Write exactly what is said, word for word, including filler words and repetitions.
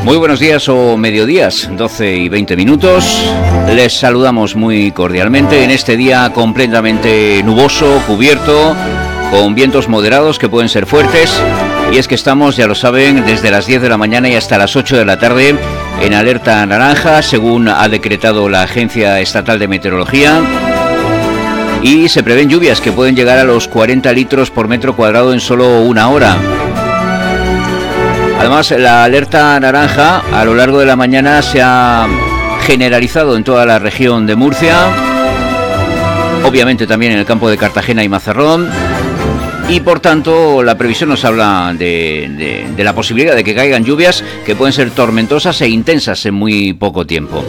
Muy buenos días o mediodías, doce y veinte minutos. Les saludamos muy cordialmente en este día completamente nuboso, cubierto, con vientos moderados que pueden ser fuertes. Y es que estamos, ya lo saben, desde las diez de la mañana y hasta las ocho de la tarde en alerta naranja, según ha decretado la Agencia Estatal de Meteorología. Y se prevén lluvias que pueden llegar a los cuarenta litros por metro cuadrado en solo una hora. Además, la alerta naranja a lo largo de la mañana se ha generalizado en toda la región de Murcia, obviamente también en el campo de Cartagena y Mazarrón, y por tanto la previsión nos habla de, de, de la posibilidad de que caigan lluvias que pueden ser tormentosas e intensas en muy poco tiempo.